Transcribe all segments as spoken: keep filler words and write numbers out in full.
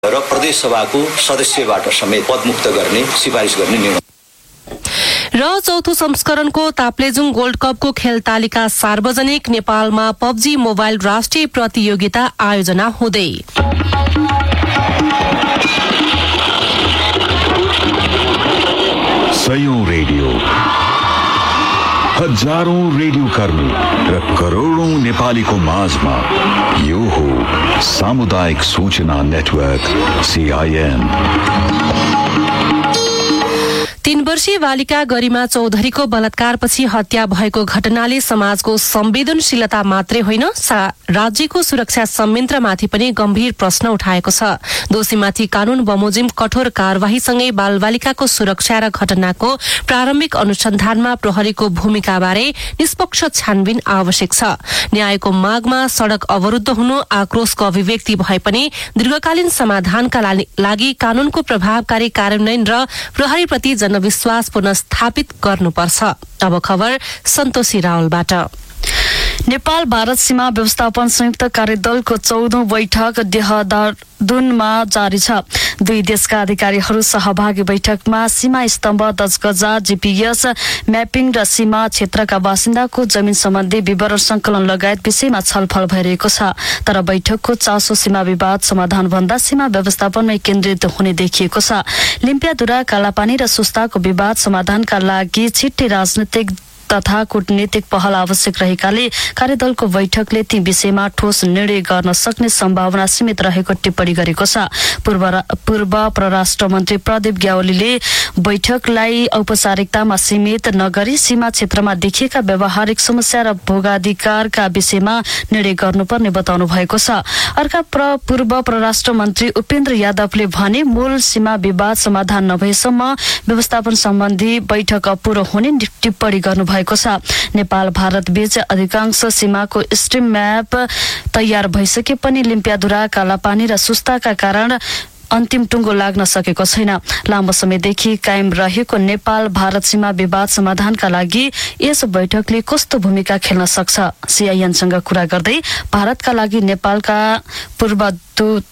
र प्रदेश सभाको सदस्यबाट समेत पदमुक्त गर्ने सिफारिस गर्ने निर्णय। र चौथो संस्करणको ताप्लेजुङ गोल्ड कपको खेल तालिका सार्वजनिक। नेपालमा पबजी मोबाइल राष्ट्रिय प्रतियोगिता आयोजना हुँदै। सयौं रेडियो, हजारौं रेडियो कर्मी र करोडौं नेपालीको माझमा यो हो सामुदायिक सूचना नेटवर्क सीआईएन। तीन वर्षीय बालिका गरिमा चौधरीको बलात्कारपछि हत्या भएको घटनाले समाजको संवेदनशीलता मात्रै होइन, राज्यको सुरक्षा संयन्त्रमाथि पनि गम्भीर प्रश्न उठाएको छ। दोषीमाथि कानून बमोजिम कठोर कार्यवाहीसँगै बालबालिकाको सुरक्षा र घटनाको प्रारम्भिक अनुसन्धानमा प्रहरीको भूमिकाबारे निष्पक्ष छानबिन आवश्यक छ। न्यायको मागमा सड़क अवरुद्ध हुनु आक्रोशको अभिव्यक्ति भए पनि दीर्घकालीन समाधानका लागि कानूनको प्रभावकारी कार्यान्वयन र प्रहरीप्रति जनविश्वास पुनर्स्थापित गर्नुपर्छ। अब खबर सन्तोषी रावलबाट। नेपाल भारत सीमा व्यवस्थापन संयुक्त कार्यदलको चौधौं बैठक देहरादूनमा जारी छ। दुई देशका अधिकारीहरू सहभागी बैठकमा सीमा स्तम्भ, दस गजा, जीपीएस म्यापिङ र सीमा क्षेत्रका बासिन्दाको जमिन सम्बन्धी विवरण संकलन लगायत विषयमा छलफल भइरहेको छ। तर बैठकको चासो सीमा विवाद समाधान भन्दा सीमा व्यवस्थापनमै केन्द्रित हुने देखिएको छ। लिम्पियाधुरा, कालापानी र सुस्ताको विवाद समाधानका लागि छिट्टै राजनीतिक तथा कूटनीतिक पहल आवश्यक रहेकाले कार्यदलको बैठकले ती विषयमा ठोस निर्णय गर्न सक्ने सम्भावना सीमित रहेको टिप्पणी गरेको छ। पूर्व पूर्व परराष्ट्र मन्त्री प्रदीप ग्यावालीले बैठकलाई औपचारिकतामा सीमित नगरी सीमा क्षेत्रमा देखिएका व्यावहारिक समस्या र भोगाधिकारका विषयमा निर्णय गर्नुपर्ने बताउनु भएको छ। अर्का पूर्व परराष्ट्र मन्त्री उपेन्द्र यादवले भने मूल सीमा विवाद समाधान नभएसम्म व्यवस्थापन सम्बन्धी बैठक अपुरो हुने टिप्पणी गर्नुभयो। नेपाल भारत बीच अधिकांश सीमाको स्ट्रिम म्याप तयार भइसके पनि लिम्पियाधुरा, कालापानी र सुस्ताका कारण अन्तिम टुङ्गो लाग्न सकेको छैन। लामो समयदेखि कायम रहेको नेपाल भारत सीमा विवाद समाधानका लागि यस बैठकले कस्तो भूमिका खेल्न सक्छ? सीआईएनसँग कुरा गर्दै भारतका लागि नेपालका पूर्व दूत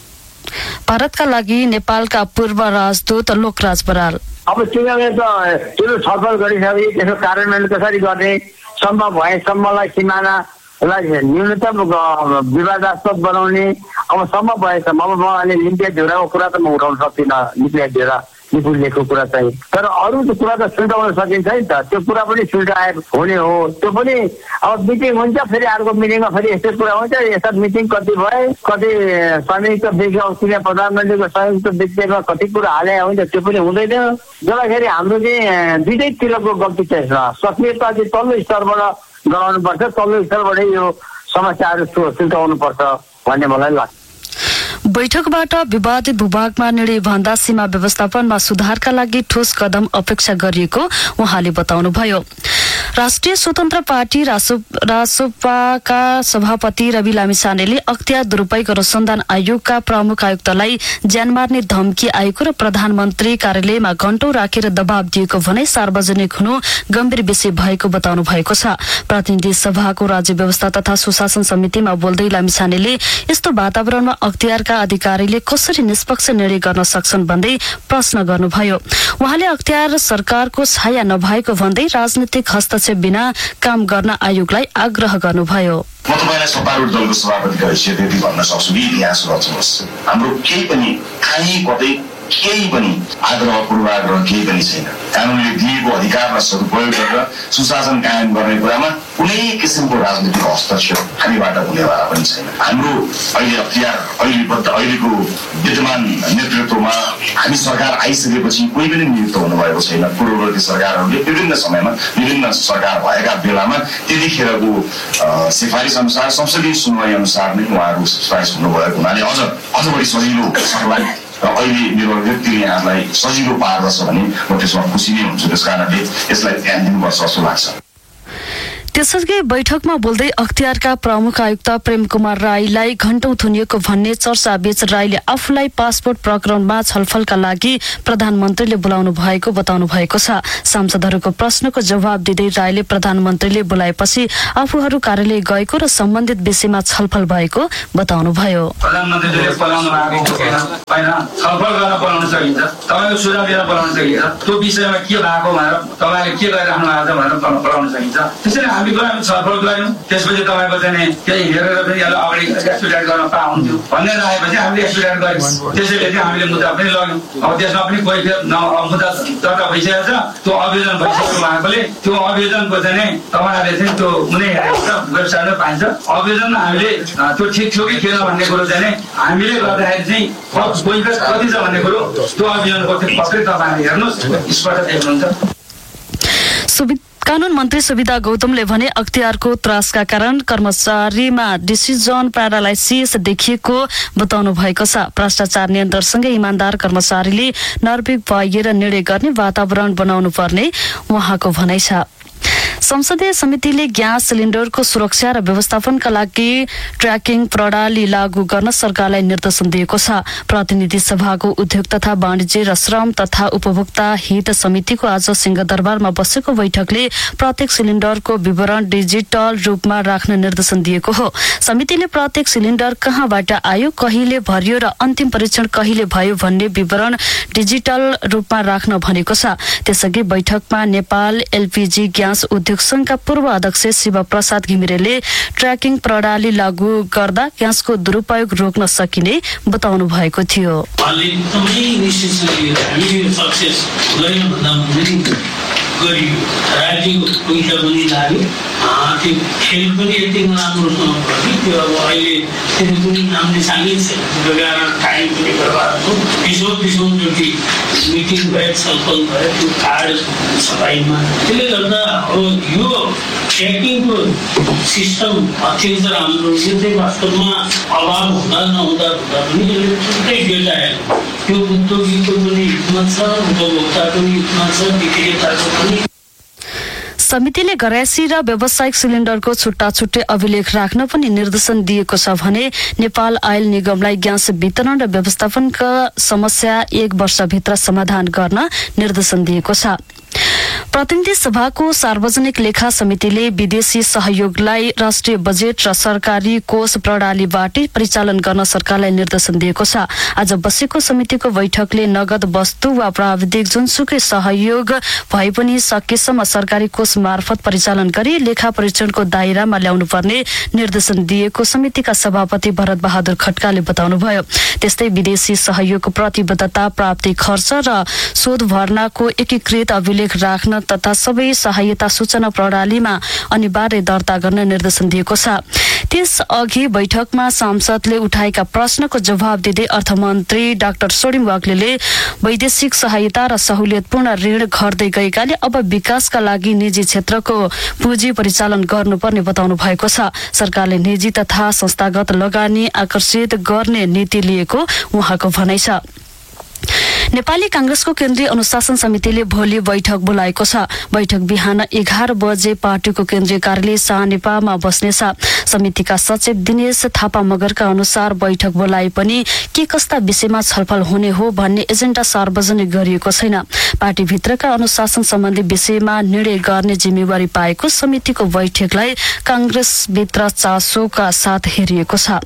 भारतका लागि नेपालका पूर्व राजदूत लोकराज बराल अब तिनीहरूले त त्यो छलफल गरिसके त्यसको कार्यान्वयन कसरी गर्ने, सम्भव भएसम्मलाई सिमानालाई न्यूनतम विवादास्पद बनाउने, अब सम्भव भएसम्म अब मैले लिम्पियाधुराको कुरा त म उठाउन सक्दिनँ, लिम्पियाधुरा निपुणको कुरा चाहिँ, तर अरू कुरा त सुल्टाउन सकिन्छ नि त। त्यो कुरा पनि सुल्टाए हुने हो। त्यो पनि अब मिटिङ हुन्छ, फेरि अर्को मिटिङमा फेरि यस्तै कुरा हुन्छ। यस्ता मिटिङ कति भए, कति संयुक्त विज्ञप्ति, प्रधानमन्त्रीको संयुक्त विज्ञप्तिमा कति कुरा हाले हुन्छ, त्यो पनि हुँदैन। जसलाई हाम्रो चाहिँ दुईटैतिरको गल्ती चाहिँ सक्रिय त अझै तल्लो स्तरबाट गराउनुपर्छ, तल्लो स्तरबाटै यो समस्याहरू सुल्टाउनुपर्छ भन्ने मलाई लाग्छ। बैठकबाट विवादित भूभागमा निर्णय भन्दा सीमा व्यवस्थापनमा सुधारका लागि ठोस कदम अपेक्षा गरिएको उहाँले बताउनुभयो। राष्ट्रिय स्वतन्त्र पार्टी रासोपाका सभापति रवि लामिछानेले अख्तियार दुरूपयोग अनुसन्धान आयोगका प्रमुख आयुक्तलाई ज्यान मार्ने धम्की आएको र प्रधानमन्त्री कार्यालयमा घण्टौं राखेर दबाव दिएको भनाइ सार्वजनिक हुनु गम्भीर विषय भएको बताउनु भएको छ। प्रतिनिधि सभाको राज्य व्यवस्था तथा सुशासन समितिमा बोल्दै लामिछानेले यस्तो वातावरणमा अख्तियारका अधिकारीले कसरी निष्पक्ष निर्णय गर्न सक्छन् भन्दै प्रश्न गर्नुभयो। उहाँले अख्तियार सरकारको छाया नभएको भन्दै राजनीतिक हस्तक्षेप बिना काम गर्न आयोगलाई आग्रह गर्नुभयो। म तपाईलाई सत्तारूढ दलको सभापतिको हैसियत यति भन्न सक्छु कि इतिहास रच्नुहोस्, हाम्रो केही पनि कहीँ कतै केही पनि आग्रह पूर्वाग्रह केही पनि छैन। कानूनले दिएको अधिकारलाई सदुपयोग गरेर सुशासन कायम गर्ने कुरामा कुनै किसिमको राजनीतिक हस्तक्षेप हामीबाट हुनेवाला पनि छैन। हाम्रो अहिले अख्तियार अहिले अहिलेको विद्यमान नेतृत्वमा हामी सरकार आइसकेपछि कोही पनि नियुक्त हुनुभएको छैन। पूर्ववर्ती सरकारहरूले विभिन्न समयमा विभिन्न सरकार भएका बेलामा त्यतिखेरको सिफारिस अनुसार संसदीय सुनवाई अनुसार नै उहाँहरू सिफारिस हुनुभएको हुनाले अझ अझ बढी सजिलो सरलाई र अहिले मेरो व्यक्तिले यहाँलाई सजिलो पार्दछ भने म त्यसमा खुसी नै हुन्छु। त्यस कारणले यसलाई ध्यान दिनुपर्छ जस्तो लाग्छ। त्यसअघि बैठकमा बोल्दै अख्तियारका प्रमुख आयुक्त प्रेम कुमार राईलाई घण्टौं थुनिएको भन्ने चर्चा बीच राईले आफूलाई पासपोर्ट प्रकरणमा छलफलका लागि प्रधानमन्त्रीले बोलाउनु भएको बताउनु भएको छ। सांसदहरूको प्रश्नको जवाब दिँदै राईले प्रधानमन्त्रीले बोलाएपछि आफूहरू कार्यालय गएको र सम्बन्धित विषयमा छलफल भएको बताउनुभयो। प्रधानमन्त्रीले बोलाउनु भएको होइन, छलफल गर्न बोलाउन सकिन्छ, तपाईँको सुझाव लिएर बोलाउन सकिन्छ, त्यो विषयमा के भएको भनेर तपाईँले के गरिराख्नु भएको छ भनेर बोलाउन सकिन्छ। त्यसैले हामी गयौँ, छलफल गयौँ, त्यसपछि तपाईँको चाहिँ केही हेरेर पनि यसलाई अगाडि एक्सपिडाइट गर्न पाउँथ्यो भन्ने राखेपछि हामीले एक्सपिडाइट गऱ्यौँ। त्यसैले चाहिँ हामीले मुद्दा पनि लग्यौँ। अब त्यसमा पनि कोही फेर मुद्दा दर्ता भइसकेको छ, त्यो अभियोजन भइसकेको भएकोले त्यो अभियोजनको चाहिँ तपाईँहरूले चाहिँ त्यो कुनै हेरेको छ वेबसाइटमा पाइन्छ। अभियोजनमा हामीले त्यो ठिक थियो कि थिएन भन्ने कुरो चाहिँ हामीले गर्दाखेरि चाहिँ कोही कति छ भन्ने कुरो त्यो अभियोजनको पक्कै तपाईँहरूले हेर्नुहोस्, स्पष्ट देख्नुहुन्छ। कानून मन्त्री सुविधा गौतमले भने अख्तियारको त्रासका कारण कर्मचारीमा डिसिजन प्यारालाइसिस देखिएको बताउनु भएको छ। भ्रष्टाचार नियन्त्रणसँगै इमान्दार कर्मचारीले नर्भिक भएर निर्णय गर्ने वातावरण बनाउनु पर्ने उहाँको भनाइ छ। संसदीय समितिले ग्यास सिलिन्डरको सुरक्षा र व्यवस्थापनका लागि ट्र्याकिङ प्रणाली लागू गर्न सरकारलाई निर्देशन दिएको छ। प्रतिनिधि सभाको उद्योग तथा वाणिज्य र श्रम तथा उपभोक्ता हित समितिको आज सिंहदरबारमा बसेको बैठकले प्रत्येक सिलिन्डरको विवरण डिजिटल रूपमा राख्न निर्देशन दिएको हो। समितिले प्रत्येक सिलिन्डर कहाँबाट आयो, कहिले भरियो र अन्तिम परीक्षण कहिले भयो भन्ने विवरण डिजिटल रूपमा राख्न भनेको छ। त्यसअघि बैठकमा नेपाल एलपीजी ग्यास उद्योग संघका पूर्व अध्यक्ष शिव प्रसाद घिमिरेले ट्र्याकिङ प्रणाली लागू गर्दा ग्यासको दुरुपयोग रोक्न सकिने बताउनु भएको थियो। गरियो राज्यको पैसा पनि लाग्यो, त्यो खेल पनि यति राम्रोसँग भयो। त्यो अब अहिले त्यसले कुनै नामले सामिल छैन, त्यो कारण टाइम पनि बर्बाद हो। बिसौँ बिसौँचोटि मिटिङ भयो, छलफल भयो त्यो कार्ड छपाइमा। त्यसले गर्दा अब यो ट्र्याकिङको सिस्टम अत्यन्त राम्रो, यो चाहिँ वास्तवमा अभाव हुँदा नहुँदा हुँदा पनि यसले छुट्टै डेटा हेर्नु, त्यो उद्योगीको पनि हितमा छ, उपभोक्ताको हितमा छ, विक्रेताको पनि। समितिले घरायसी र व्यावसायिक सिलिन्डरको छुट्टा छुट्टै अभिलेख राख्न पनि निर्देशन दिएको छ भने नेपाल आयल निगमलाई ग्यास वितरण र व्यवस्थापनका समस्या एक वर्षभित्र समाधान गर्न निर्देशन दिएको छ। प्रतिनिधि सभाको सार्वजनिक लेखा समितिले विदेशी सहयोगलाई राष्ट्रिय बजेट र सरकारी कोष प्रणालीबाट परिचालन गर्न सरकारलाई निर्देशन दिएको छ। आज बसेको समितिको बैठकले नगद वस्तु वा प्राविधिक जुनसुकै सहयोग भए पनि सकेसम्म सरकारी कोष मार्फत परिचालन गरी लेखा परीक्षणको दायरामा ल्याउनु पर्ने निर्देशन दिएको समितिका सभापति भरत बहादुर खड्काले बताउनुभयो। त्यस्तै विदेशी सहयोगको प्रतिबद्धता, प्राप्ति खर्च र शोध भर्नाको एकीकृत अभिलेख राख्न तथा सबै सहायता सूचना प्रणालीमा अनिवार्य दर्ता गर्न निर्देशन दिएको छ। त्यसअघि बैठकमा सांसदले उठाएका प्रश्नको जवाब दिँदै अर्थमन्त्री डाक्टर सोडिम वाग्लेले वैदेशिक सहायता र सहुलियतपूर्ण ऋण घट्दै गएकाले अब विकासका लागि निजी क्षेत्रको पुँजी परिचालन गर्नुपर्ने बताउनु भएको छ। सरकारले निजी तथा संस्थागत लगानी आकर्षित गर्ने नीति लिएको उहाँको भनाइ छ। नेपाली कांग्रेसको केन्द्रीय अनुशासन समितिले भोलि बैठक बोलाएको छ। बैठक बिहान एघार बजे पार्टीको केन्द्रीय कार्यालय सानेपामा बस्नेछ। समितिका सचिव दिनेश थापा मगरका अनुसार बैठक बोलाए पनि के कस्ता विषयमा छलफल हुने हो भन्ने एजेन्डा सार्वजनिक गरिएको छैन। पार्टीभित्रका अनुशासन सम्बन्धी विषयमा निर्णय गर्ने जिम्मेवारी पाएको समितिको बैठकलाई कांग्रेसभित्र चासोका साथ हेरिएको छ।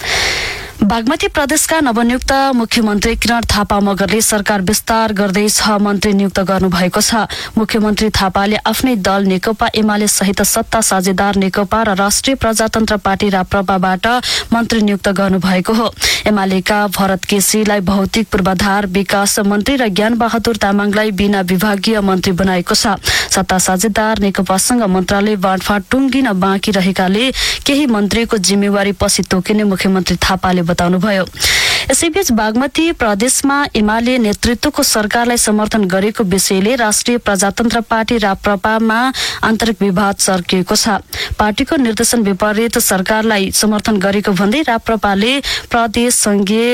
बागमती प्रदेशका नवनियुक्त मुख्यमन्त्री किरण थापा मगरले सरकार विस्तार गर्दै छ मन्त्री नियुक्त गर्नुभएको छ। मुख्यमन्त्री थापाले आफ्नै दल नेकपा एमाले सहित सत्ता साझेदार नेकपा र राष्ट्रिय प्रजातन्त्र पार्टी राप्रपाबाट मन्त्री नियुक्त गर्नुभएको हो। एमालेका भरत केसीलाई भौतिक पूर्वाधार विकास मन्त्री र ज्ञान बहादुर तामाङलाई बिना विभागीय मन्त्री बनाएको छ। सत्ता साझेदार नेकपासँग मन्त्रालय बाँडफाँड टुङ्गिन बाँकी रहेकाले केही मन्त्रीको जिम्मेवारी पछि तोकिने मुख्यमन्त्री थापाले बताउनुभयो। यसैबीच बागमती प्रदेशमा एमाले नेतृत्वको सरकारलाई समर्थन गरेको विषयले राष्ट्रिय प्रजातन्त्र पार्टी राप्रपामा आन्तरिक विवाद चर्किएको छ। पार्टीको निर्देशन विपरीत सरकारलाई समर्थन गरेको भन्दै राप्रपाले प्रदेश संघीय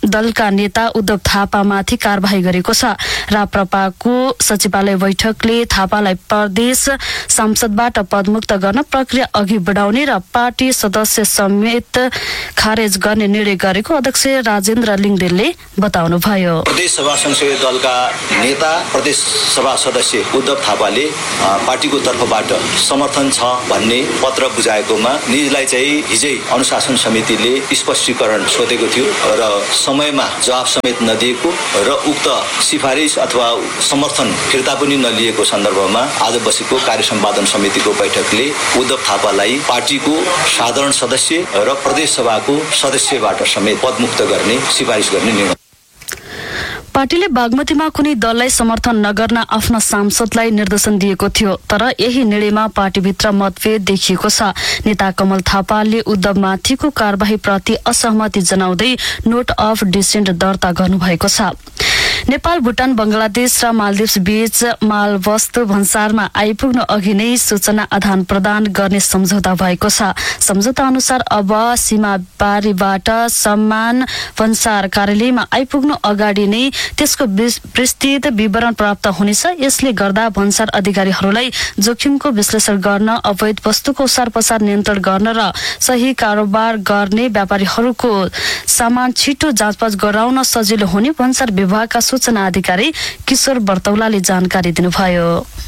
दलका नेता उद्धव थापामाथि कारबाही गरेको छ। राप्रपाको सचिवालय बैठकले थापालाई प्रदेश संसदबाट पदमुक्त गर्न प्रक्रिया अघि बढाउने र पार्टी सदस्य समेत खारेज गर्ने निर्णय गरेको अध्यक्ष राजेन्द्र लिङदेलले बताउनुभयो। प्रदेश सभा संसदीय दलका नेता प्रदेश सभा सदस्य उद्धव थापाले पार्टीको तर्फबाट समर्थन छ भन्ने पत्र बुझाएकोमा निजलाई चाहिँ हिजै अनुशासन समितिले स्पष्टीकरण सोधेको थियो र समयमा जवाफ समेत नदिएको र उक्त सिफारिस अथवा समर्थन फिर्ता पनि नलिएको सन्दर्भमा आज बसेको कार्य सम्पादन समितिको बैठकले उद्धव थापालाई पार्टीको साधारण सदस्य र प्रदेश सभाको सदस्यबाट समेत पदमुक्त गर्ने सिफारिस गर्ने निर्णय। पार्टीले बागमतीमा कुनै दललाई समर्थन नगर्न आफ्ना सांसदलाई निर्देशन दिएको थियो, तर यही निर्णयमा पार्टीभित्र मतभेद देखिएको छ। नेता कमल थापाले उद्धवमाथिको कारबाहीप्रति असहमति जनाउँदै नोट अफ डिसेन्ट दर्ता गर्नुभएको छ। नेपाल, भुटान, बंगलादेश र मालदिप्स बीच मालवस्तु भन्सारमा आइपुग्न अघि नै सूचना आदान प्रदान गर्ने सम्झौता भएको छ। सम्झौता अनुसार अब सीमाबारीबाट सम्मान भन्सार कार्यालयमा आइपुग्नु अगाडि नै त्यसको विस्तृत विवरण प्राप्त हुनेछ। यसले गर्दा भन्सार अधिकारीहरूलाई जोखिमको विश्लेषण गर्न, अवैध वस्तुको ओसार पसार नियन्त्रण गर्न र सही कारोबार गर्ने व्यापारीहरूको सामान छिटो जाँचपाँच गराउन सजिलो हुने भन्सार विभागका सूचना अधिकारी किशोर बर्तौलाले जानकारी दिनुभयो।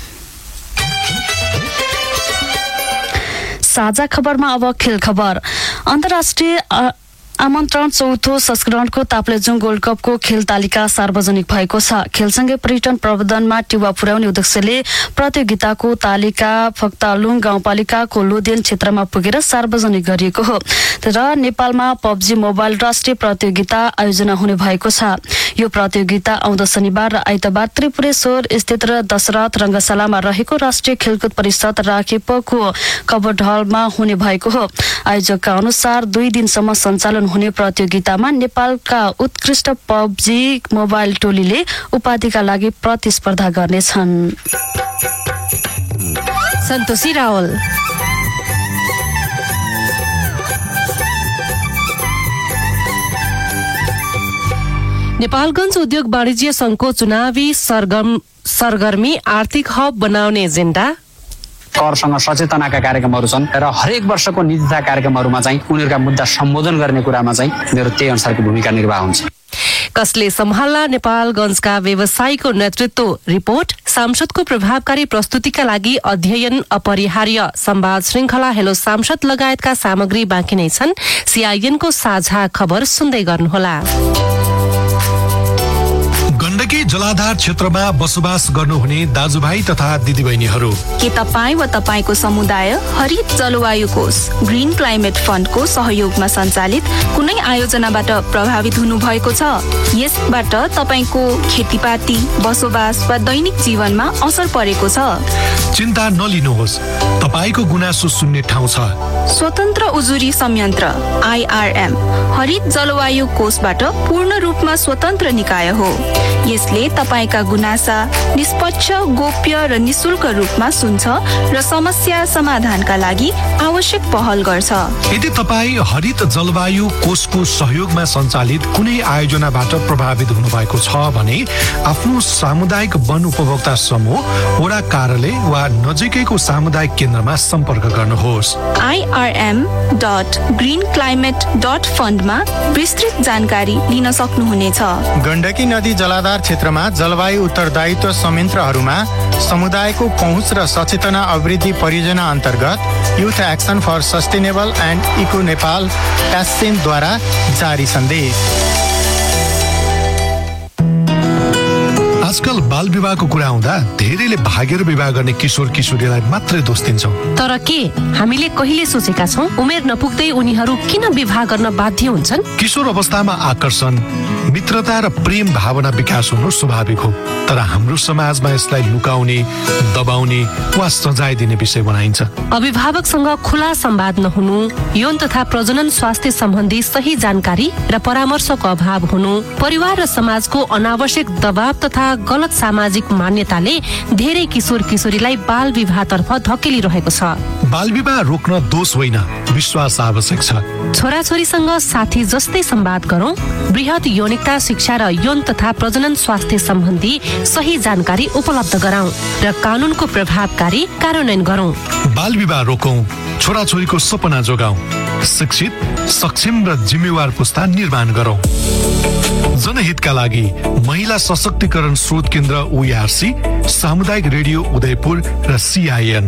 साझा खबरमा अब खेल खबर। अन्तर्राष्ट्रिय आमन्त्रण चौथो संस्करणको ताप्लेजुङ गोल्ड कपको खेल तालिका सार्वजनिक भएको छ। खेलसँगै पर्यटन प्रबन्धनमा टेवा पुर्याउने उद्देश्यले प्रतियोगिताको तालिका फक्तालुङ गाउँपालिकाको लोदेन क्षेत्रमा पुगेर सार्वजनिक गरिएको हो। र नेपालमा पब्जी मोबाइल राष्ट्रिय प्रतियोगिता आयोजना हुने भएको छ। यो प्रतियोगिता आउँदो शनिबार र आइतबार त्रिपुरेश्वर स्थित र दशरथ रंगशालामा रहेको राष्ट्रिय खेलकुद परिषद राखेपको कबड हलमा हुने भएको हो। आयोजकका अनुसार दुई दिनसम्म सञ्चालन हुने प्रतियोगितामा नेपालका उत्कृष्ट पब्जी मोबाइल टोलीले उपाधिका लागि प्रतिस्पर्धा गर्नेछन्। सन्तोषी रावल। नेपालगञ्ज उद्योग वाणिज्य संघको चुनावी सरगम सरगर्मी आर्थिक हब बनाउने एजेन्डा। करसँग सचेतनाका कार्यक्रमहरू छन् र हरेक वर्षको नीतिता कार्यक्रमहरूमा चाहिँ उनीहरूका मुद्दा सम्बोधन गर्ने कुरामा चाहिँ मेरो त्यही अनुसारको भूमिका निर्वाह हुन्छ। कसले सम्हाल्ला नेपालगञ्जका व्यवसायीको नेतृत्व रिपोर्ट। सांसदको प्रभावकारी प्रस्तुतिका लागि अध्ययन अपरिहार्य। संवाद श्रृंखला हेलो सांसद लगायतका सामग्री बाँकी नै छन्। सीआईएनको साझा खबर सुन्दै गर्नुहोला। गण्डकी जलाधार क्षेत्रमा बसोबास गर्नुहुने दाजुभाइ तथा दिदीबहिनीहरू, के तपाईँ वा तपाईँको समुदाय हरित जलवायु कोष ग्रीन क्लाइमेट फन्डको सहयोगमा सञ्चालित कुनै आयोजनाबाट प्रभावित हुनु भएको छ? यसबाट तपाईँको खेतीपाती, बसोबास वा दैनिक जीवनमा असर परेको छ? चिन्ता नलिनुहोस्, तपाईँको गुनासो सुन्ने ठाउँ छ। स्वतन्त्र उजुरी संयन्त्र आईआरएम हरित जलवायु कोषबाट पूर्ण रूपमा स्वतन्त्र निकाय हो। यसले तपाईँका गुनासा निष्पक्ष, गोप्य र निशुल्क रूपमा सुन्छ र समस्या समाधानका लागि आवश्यक पहल गर्छ। यदि तपाईँ हरित जलवायु कोषको सहयोगमा सञ्चालित कुनै आयोजनाबाट प्रभावित हुनुभएको छ भने आफ्नो सामुदायिक वन उपभोक्ता समूह, वडा कार्यालय वा नजिकैको सामुदायिक केन्द्रमा सम्पर्क गर्नुहोस्। IRM dot green climate dot फन्डमा विस्तृत जानकारी लिन सक्नुहुनेछ। गण्डकी नदी जलाधार क्षेत्रमा जलवायु उत्तरदायित्व संयन्त्रहरूमा समुदायको पहुँच र सचेतना अभिवृद्धि परियोजना अन्तर्गत youth action for sustainable and eco Nepal ट्यासेनद्वारा जारी सन्देश। आजकल बाल विवाहको कुरा आउँदा धेरैले भागेर विवाह गर्ने किशोर किशोरीलाई मात्रै दोष दिन्छौँ। तर के हामीले कहिले सोचेका छौँ उमेर नपुग्दै उनीहरू किन विवाह गर्न बाध्य हुन्छन्? किशोर अवस्थामा आकर्षण, मित्रता र प्रेम भावना विकास हुनु स्वाभाविक हो, तर हाम्रो समाजमा यसलाई लुकाउने, दबाउने वा सजाय दिने विषय बनाइन्छ। अभिभावकसँग खुला संवाद नहुनु, यौन तथा प्रजनन स्वास्थ्य सम्बन्धी सही जानकारी र परामर्शको अभाव हुनु, परिवार र समाजको अनावश्यक दबाव तथा गलत सामाजिक मान्यताले धेरै किशोर किशोरीलाई बाल विवाहतर्फ धकेलिरहेको छ। बाल विवाह रोक्न दोष होइन, विश्वास आवश्यक छ। छोराछोरीसँग साथी जस्तै संवाद गरौं, बृहत यौनिकता शिक्षा र यौन तथा प्रजनन स्वास्थ्य सम्बन्धी सही जानकारी उपलब्ध गराउँ र कानूनको प्रभावकारी कार्यान्वयन गरौं। बाल विवाह रोकौं, छोराछोरीको सपना जोगाउँ, शिक्षित, सक्षम र जिम्मेवार पुस्ता निर्माण गरौं। जनहितका लागि महिला सशक्तिकरण स्रोत केन्द्र ओआरसी, सामुदायिक रेडियो उदयपुर र सीआईएन।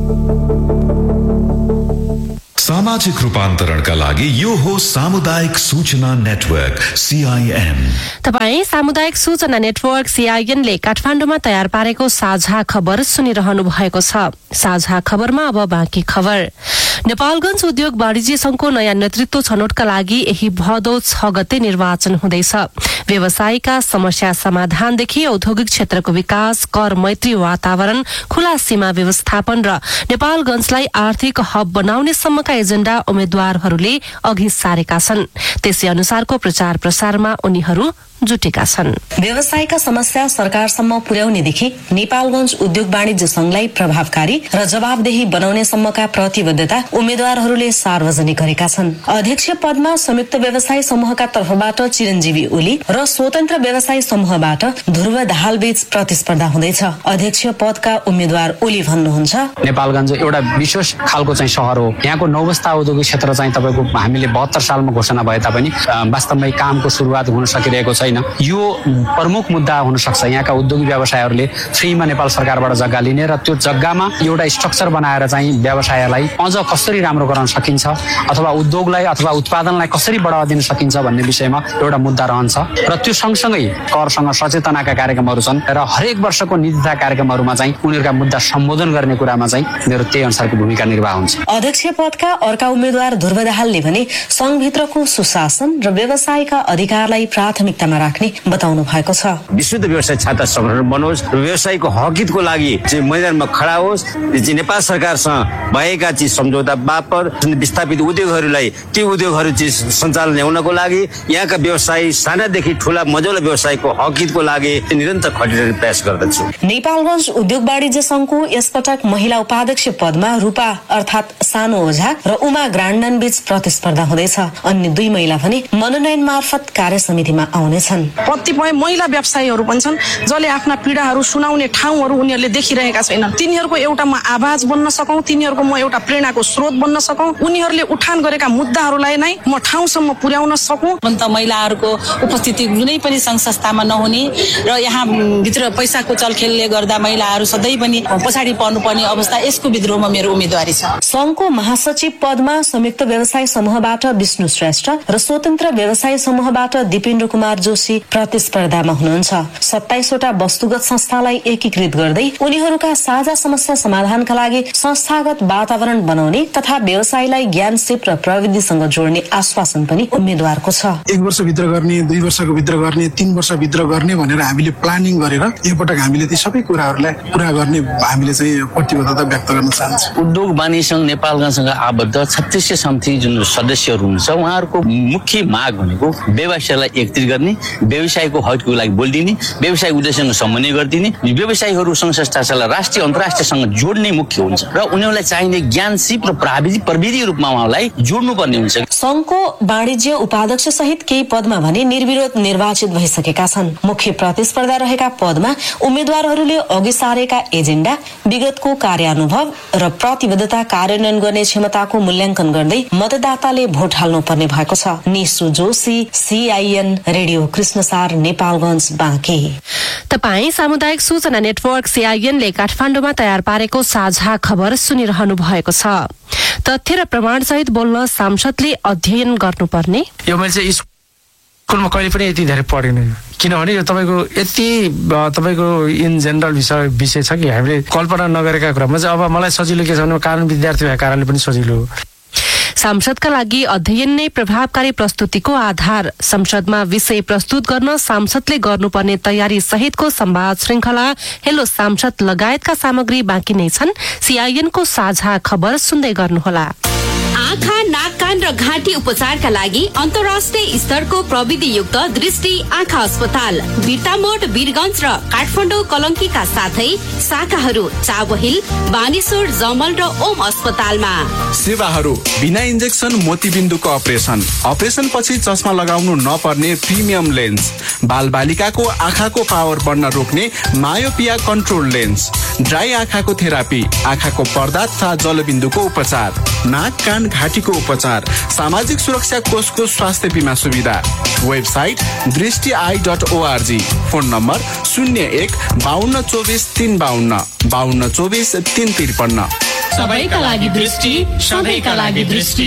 सामाजिक रूपान्तरणका लागि यो हो सामुदायिक सूचना नेटवर्क सीआईएन। तपाईँ सामुदायिक सूचना नेटवर्क सीआईएन ले काठमाडौँमा तयार पारेको साझा खबर सुनिरहनु भएको छ। साझा खबरमा अब बाँकी खबर। नेपालगञ्ज उद्योग वाणिज्य संघको नयाँ नेतृत्व छनौटका लागि यही भदौ छ गते निर्वाचन हुँदैछ। व्यवसायीका समस्या समाधानदेखि औद्योगिक क्षेत्रको विकास, कर मैत्री वातावरण, खुला सीमा व्यवस्थापन र नेपालगञ्जलाई आर्थिक हब बनाउने सम्मका एजेण्डा उम्मेद्वारहरूले अघि सारेका छन्। त्यसै अनुसारको प्रचार प्रसारमा उनीहरू जुटेका छन्। व्यवसायका समस्या सरकारसम्म पुर्याउनेदेखि नेपालगञ्ज उद्योग वाणिज्य संघलाई प्रभावकारी र जवाबदेही बनाउने सम्मका प्रतिबद्धता उम्मेद्वारहरूले सार्वजनिक गरेका छन्। अध्यक्ष पदमा संयुक्त व्यवसाय समूहका तर्फबाट चिरञ्जीवी ओली र स्वतन्त्र व्यवसाय समूहबाट ध्रुव दाहाल बीच प्रतिस्पर्धा हुँदैछ। अध्यक्ष पदका उम्मेद्वार ओली भन्नुहुन्छ, नेपालगञ्ज एउटा विशेष खालको चाहिँ शहर हो। यहाँको नौबस्ता औद्योगिक क्षेत्र चाहिँ तपाईँको हामीले बहत्तर सालमा घोषणा भए तापनि वास्तवमै कामको सुरुवात हुन सकिरहेको छैन। यो प्रमुख मुद्दा हुन सक्छ। यहाँका उद्योगिक व्यवसायहरूले फ्रीमा नेपाल सरकारबाट जग्गा लिने र त्यो जग्गामा एउटा स्ट्रक्चर बनाएर चाहिँ व्यवसायलाई अझ कसरी राम्रो गराउन सकिन्छ अथवा उद्योगलाई अथवा उत्पादनलाई कसरी बढावा दिन सकिन्छ भन्ने विषयमा एउटा मुद्दा रहन्छ। र त्यो सँगसँगै करसँग सचेतनाका कार्यक्रमहरू छन् र हरेक वर्षको नीतिता कार्यक्रमहरूमा चाहिँ उनीहरूका मुद्दा सम्बोधन गर्ने कुरामा चाहिँ मेरो त्यही अनुसारको भूमिका निर्वाह हुन्छ। अध्यक्ष पदका अर्का उम्मेद्वार ध्रुव दाहालले भने संघभित्रको सुशासन र व्यवसायका अधिकारलाई प्राथमिकतामा राख्ने बताउनु भएको छ। विशुद्ध व्यवसाय छाता संगठन बनोस् र व्यवसायको हकितको लागि चाहिँ मैदानमा खडा होस्। नेपाल सरकारसँग भएका चिज सम्झौता बापत विस्थापित उद्योगहरूलाई ती उद्योगहरू चिज सञ्चालन ल्याउनको लागि यहाँका व्यवसायी सानादेखि ठुला मझौला व्यवसायको हकितको लागि निरन्तर खटिरहेको प्रयास गर्दछु। नेपालगञ्ज उद्योग वाणिज्य संघको यसपटक महिला उपाध्यक्ष पदमा रूपा अर्थात सानो ओझा र उमा ग्राण्डन बीच प्रतिस्पर्धा हुँदैछ। अन्य दुई महिला भने मनोनयन मार्फत कार्य समितिमा आउनेछन्। कतिपय महिला व्यवसायीहरू पनि छन् जसले आफ्ना पीडाहरू सुनाउने ठाउँहरू उनीहरूले देखिरहेका छैनन्। तिनीहरूको एउटा म आवाज बन्न सकौं, तिनीहरूको म एउटा प्रेरणाको स्रोत बन्न सकौं, उनीहरूले उठान गरेका मुद्दाहरूलाई नै म ठाउँसम्म पुर्याउन सकौं। महिलाहरूको उपस्थिति जुनै पनि संघ संस्थामा नहुने र यहाँ भित्र पैसाको चलखेलले गर्दा महिलाहरू सधैँ पनि पछाडि पर्नुपर्ने अवस्था, यसको विद्रोहमा मेरो उम्मेदवारी छ। संघको महासचिव पदमा संयुक्त व्यवसाय समूहबाट विष्णु श्रेष्ठ र स्वतन्त्र व्यवसाय समूहबाट दिपेन्द्र कुमार जोशी प्रतिस्पर्धामा हुनुहुन्छ। सत्ताइसवटा वस्तुगत संस्थालाई एकीकृत गर्दै उनीहरूका साझा समस्या समाधानका लागि संस्थागत वातावरण बनाउने तथा व्यवसायलाई ज्ञान सिप र प्रविधिसँग जोड्ने आश्वासन पनि उम्मेद्वारको छ। एक वर्षभित्र गर्ने, दुई वर्षको भित्र गर्ने, तीन वर्षभित्र गर्ने भनेर हामीले प्लानिङ गरेर एकपटक हामीले ती सबै कुराहरूलाई पुरा गर्ने हामीले चाहिँ प्रतिबद्धता व्यक्त गर्न चाहन्छौँ। उद्योग वाणिज्य संघ नेपालगञ्जसँग आबद्ध छत्तीस समिति जुन सदस्यहरू हुनुहुन्छ उहाँहरूको मुख्य माग भनेको व्यवसायलाई एकत्रित गर्ने, व्यवसायको हकको लागि बोलिदिने, व्यवसायिक उद्देश्यसँग समन्वय गरिदिने, व्यवसायीहरू संघ संस्थालाई राष्ट्रिय अन्तर्राष्ट्रियसँग जोड्ने मुख्य हुन्छ र उनीहरूलाई चाहिने ज्ञान सिप र प्राविधिक प्रविधि रूपमा उहाँलाई जोड्नुपर्ने हुन्छ। संघको वाणिज्य उपाध्यक्ष सहित केही पदमा भने निर्विरोध निर्वाचित भइसकेका छन्। मुख्य प्रतिस्पर्धा रहेका पदमा उम्मेद्वारहरूले अघि सारेका एजेण्डा, विगतको कार्यानुभव र प्रतिबद्धता कार्यान्वयन गर्ने क्षमताको मूल्याङ्कन गर्दै मतदाताले भोट हाल्नुपर्ने भएको छ। Nishu Joshi, CIN radio Krishnasar, Nepalgunj, Banke. तपाई सामुदायिक सूचना नेटवर्क सीआईएनले काठमाडौँमा तयार पारेको साझा खबर सुनिरहनु भएको छ। तथ्य र प्रमाण सहित बोल्न सांसदले अध्ययन गर्नुपर्ने। यो मैले चाहिँ स्कुलमा कहिले पनि यति धेरै पढेन, किनभने यो तपाईँको यति तपाईँको इन जेनरल विषय विषय छ कि हामीले कल्पना नगरेका कुरामा चाहिँ अब मलाई सजिलो के छ भने कानुन विद्यार्थी भएको कारणले पनि सजिलो हो। सांसदका लागि अध्ययन नै प्रभावकारी प्रस्तुतिको आधार। संसदमा विषय प्रस्तुत गर्न सांसदले गर्नुपर्ने तयारी सहितको संवाद श्रृंखला हेलो सांसद लगायतका सामग्री बाँकी नै छन्। सीआईएनको साझा खबर सुन्दै गर्नुहोला। आँखा, नाक, कान कान र घाँटी उपचारका लागि अन्तर्राष्ट्रिय स्तरको प्रविधियुक्त दृष्टि आँखा अस्पताल बिर्तामोड वीरगञ्ज र काठमाडौँ कलङ्कीका साथै शाखाहरू चाबहिल बानेश्वर जमल र ओम अस्पतालमा। सेवाहरू बिना इन्जेक्सन मोतीबिन्दुको अपरेसन, अपरेसन पछि चस्मा लगाउनु नपर्ने प्रिमियम लेन्स, बाल बालिकाको आँखाको पावर बढ्न रोक्ने मायोपिया कन्ट्रोल लेन्स, ड्राई आँखाको थेरापी, आँखाको पर्दा तथा जलबिन्दुको उपचार, नाक कान घाँटीको उपचार, सामाजिक सुरक्षा कोषको स्वास्थ्य बिमा सुविधा। वेबसाइट दृष्टि I dot ORG. Phone number शून्य एक बाहन्न चौबिस तीन बाहन्न बाहन्न चौबिस तीन त्रिपन्न। सबैका लागि दृष्टि, सबैका लागि दृष्टि।